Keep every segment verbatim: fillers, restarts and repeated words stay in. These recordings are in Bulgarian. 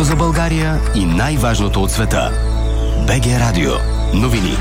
Всичко за България и най-важното от света. БГ Радио. Новини.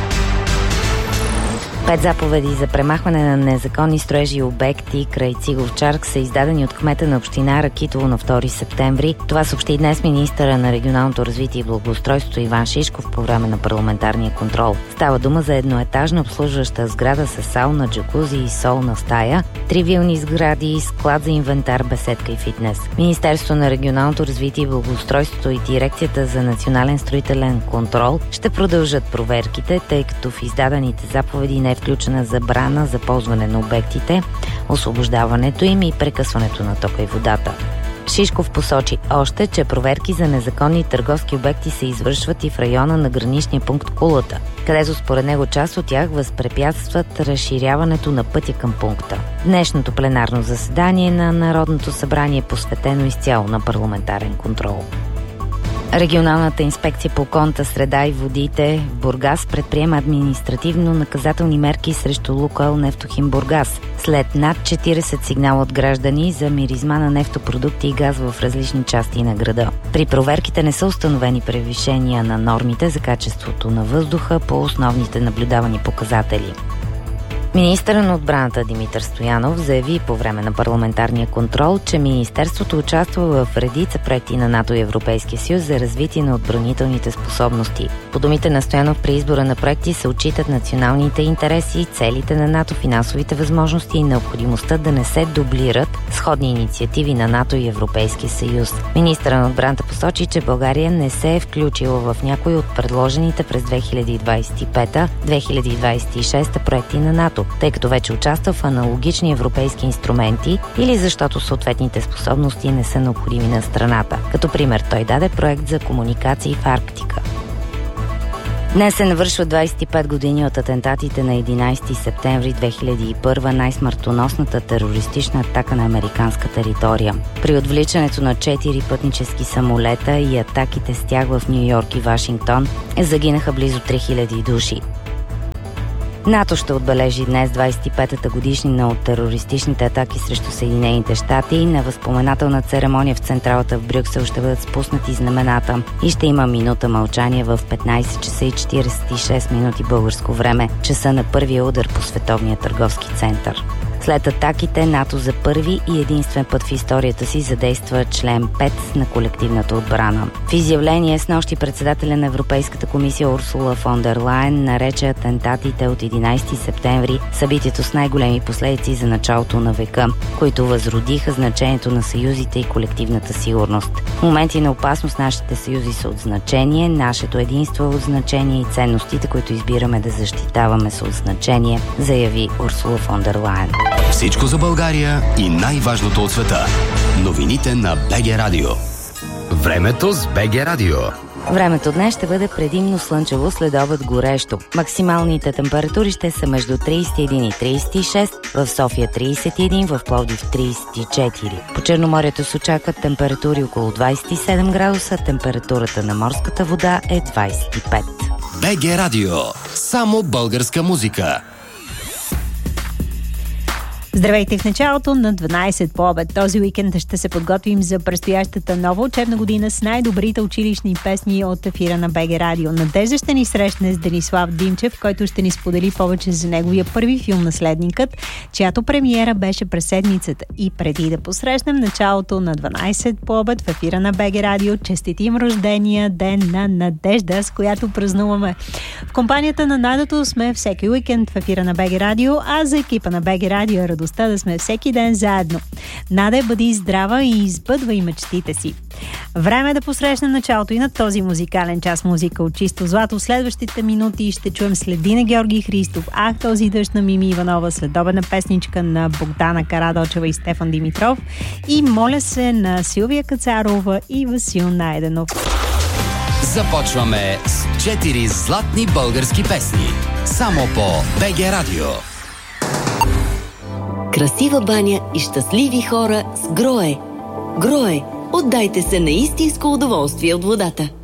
Пет заповеди за премахване на незаконни строежи и обекти край Циговчарк са издадени от кмета на община Ракитово на втори септември. Това съобщи днес министъра на регионалното развитие и благоустройството Иван Шишков по време на парламентарния контрол. Става дума за едноетажна обслужваща сграда с сауна, джакузи и солна стая, три вилни сгради, склад за инвентар, беседка и фитнес. Министерството на регионалното развитие и благоустройството и дирекцията за национален строителен контрол ще продължат проверките, тъй като в издадените заповеди не е включена забрана за ползване на обектите, освобождаването им и прекъсването на тока и водата. Шишков посочи още, че проверки за незаконни търговски обекти се извършват и в района на граничния пункт Кулата, където според него част от тях възпрепятстват разширяването на пътя към пункта. Днешното пленарно заседание на Народното събрание е посветено изцяло на парламентарен контрол. Регионалната инспекция по околната среда и водите в Бургас предприема административно-наказателни мерки срещу Лукойл Нефтохим Бургас след над четирийсет сигнала от граждани за миризма на нефтопродукти и газ в различни части на града. При проверките не са установени превишения на нормите за качеството на въздуха по основните наблюдавани показатели. Министърът на отбраната Димитър Стоянов заяви по време на парламентарния контрол, че Министерството участва в редица проекти на НАТО и Европейския съюз за развитие на отбранителните способности. По думите на Стоянов, при избора на проекти се отчитат националните интереси, целите на НАТО, финансовите възможности и необходимостта да не се дублират сходни инициативи на НАТО и Европейския съюз. Министърът на отбраната посочи, че България не се е включила в някои от предложените през две хиляди двадесет и пета - две хиляди двадесет и шеста проекти на НАТО, тъй като вече участва в аналогични европейски инструменти или защото съответните способности не са необходими на страната. Като пример той даде проект за комуникации в Арктика. Днес се навършва двадесет и пет години от атентатите на единадесети септември две хиляди и първа, най-смъртоносната терористична атака на американска територия. При отвличането на четири пътнически самолета и атаките с тях в Ню Йорк и Вашингтон загинаха близо три хиляди души. НАТО ще отбележи днес двадесет и петата годишнина от терористичните атаки срещу Съединените щати. На възпоменателна церемония в централата в Брюксел ще бъдат спуснати знамената и ще има минута мълчание в петнадесет часа и четиридесет и шест минути българско време, часа на първия удар по Световния търговски център. След атаките, НАТО за първи и единствен път в историята си задейства член пет на колективната отбрана. В изявление снощи председателя на Европейската комисия Урсула фон дер Лайен нарече атентатите от единадесети септември събитието с най-големи последици за началото на века, които възродиха значението на съюзите и колективната сигурност. В моменти на опасност нашите съюзи са от значение, нашето единство е от значение и ценностите, които избираме да защитаваме, са от значение, заяви Урсула фон дер Лайен. Всичко за България и най-важното от света. Новините на БГ Радио. Времето с БГ Радио. Времето днес ще бъде предимно слънчево, след обед горещо. Максималните температури ще са между тридесет и един и тридесет и шест, в София тридесет и един, в Пловдив тридесет и четири. По Черноморието се очакват температури около двадесет и седем градуса, температурата на морската вода е двадесет и пет. БГ Радио. Само българска музика. Здравейте в началото на дванадесет по обед. Този уикенд ще се подготвим за предстоящата нова учебна година с най-добрите училищни песни от ефира на БГ Радио. Надежда ще ни срещне с Денислав Димчев, който ще ни сподели повече за неговия първи филм "Наследникът", чиято премиера беше през седмицата. И преди да посрещнем началото на дванадесет по обед в ефира на БГ Радио, честитим рождения ден на Надежда, с която празнуваме. В компанията на Надото сме всеки уикенд в ефира на БГ Радио, а за екипа на БГ Радио радостта да сме всеки ден заедно. Наде, бъди здрава и избъдвай мечтите си. Време е да посрещнем началото и на този музикален час музика от чисто злато. В следващите минути ще чуем следи на Георги Христов, "Ах, този дъжд" на Мими Иванова, следобедна песничка на Богдана Карадочева и Стефан Димитров и "Моля се" на Силвия Кацарова и Васил Найденов. Започваме с четири златни български песни. Само по БГ Радио. Красива баня и щастливи хора с Грое. Грое. Отдайте се на истинско удоволствие от водата.